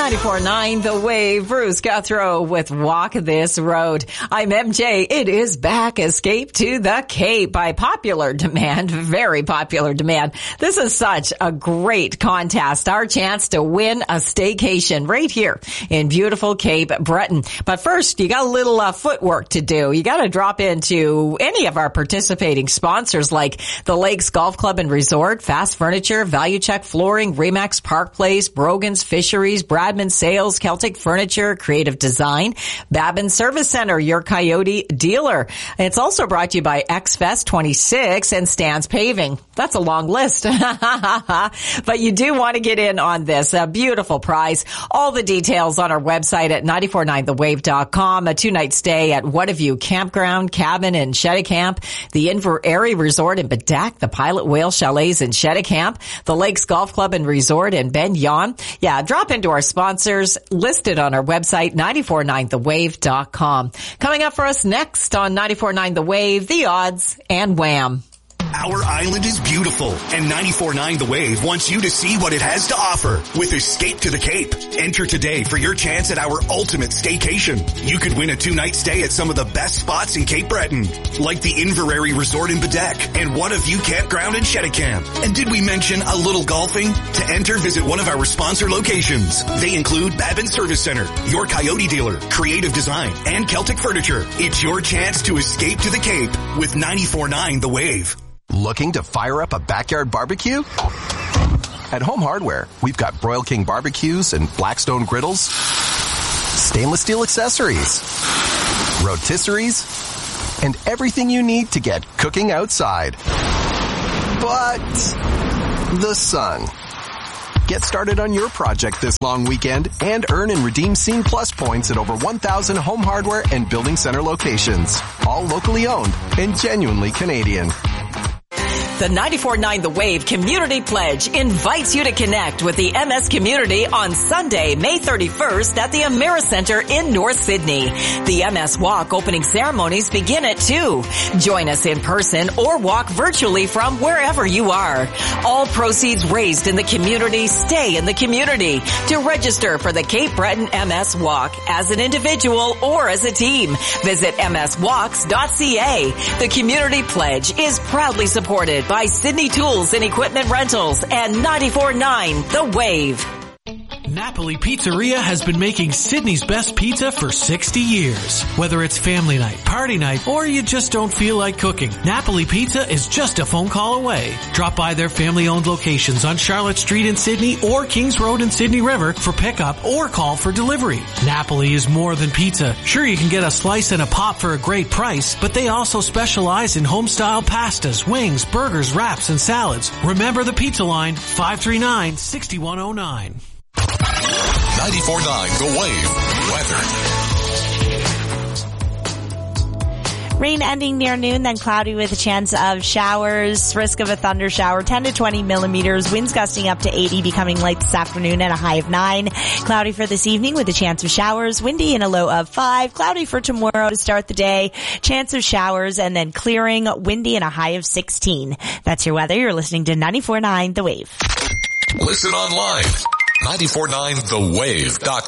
94.9 The Wave, Bruce Guthrow with Walk This Road. I'm MJ. It is back. Escape to the Cape by popular demand, very popular demand. This is such a great contest. Our chance to win a staycation right here in beautiful Cape Breton. But first, you got a little footwork to do. You got to drop into any of our participating sponsors like the Lakes Golf Club and Resort, Fast Furniture, Value Check Flooring, Remax Park Place, Brogan's Fisheries, Bradman Sales, Celtic Furniture, Creative Design, Babin Service Center, your Coyote dealer. It's also brought to you by XFest 26 and Stan's Paving. That's a long list. But you do want to get in on this. A beautiful prize. All the details on our website at 949thewave.com. A 2-night stay at Whataview Campground, Cabin in Cheticamp, the Inverary Resort in Bedak, the Pilot Whale Chalets in Cheticamp, the Lakes Golf Club and Resort in Ben Yon. Yeah, drop into our sponsors listed on our website, 949thewave.com. Coming up for us next on 94.9 The Wave, The Odds and Wham! Our island is beautiful, and 94.9 The Wave wants you to see what it has to offer with Escape to the Cape. Enter today for your chance at our ultimate staycation. You could win a 2-night stay at some of the best spots in Cape Breton, like the Inverary Resort in Bedak and Whataview Campground in Cheticamp. And did we mention a little golfing? To enter, visit one of our sponsor locations. They include Babin Service Center, your Coyote dealer, Creative Design, and Celtic Furniture. It's your chance to escape to the Cape with 94.9 The Wave. Looking to fire up a backyard barbecue? At Home Hardware, we've got Broil King barbecues and Blackstone griddles, stainless steel accessories, rotisseries, and everything you need to get cooking outside. But the sun. Get started on your project this long weekend and earn and redeem Scene Plus points at over 1,000 Home Hardware and Building Center locations. All locally owned and genuinely Canadian. The 94.9 The Wave Community Pledge invites you to connect with the MS community on Sunday, May 31st at the Americenter in North Sydney. The MS Walk opening ceremonies begin at 2. Join us in person or walk virtually from wherever you are. All proceeds raised in the community stay in the community. To register for the Cape Breton MS Walk as an individual or as a team, visit mswalks.ca. The Community Pledge is proudly supported by Sydney Tools and Equipment Rentals and 94.9 The Wave. Napoli Pizzeria has been making Sydney's best pizza for 60 years. Whether it's family night, party night, or you just don't feel like cooking, Napoli Pizza is just a phone call away. Drop by their family-owned locations on Charlotte Street in Sydney or Kings Road in Sydney River for pickup or call for delivery. Napoli is more than pizza. Sure, you can get a slice and a pop for a great price, but they also specialize in home-style pastas, wings, burgers, wraps, and salads. Remember the pizza line, 539-6109. 94.9 The Wave weather. Rain ending near noon, then cloudy with a chance of showers. Risk of a thunder shower, 10 to 20 millimeters. Winds gusting up to 80, becoming light this afternoon at a high of 9. Cloudy for this evening with a chance of showers. Windy and a low of 5. Cloudy for tomorrow to start the day. Chance of showers and then clearing. Windy and a high of 16. That's your weather. You're listening to 94.9 The Wave. Listen online. 949thewave.com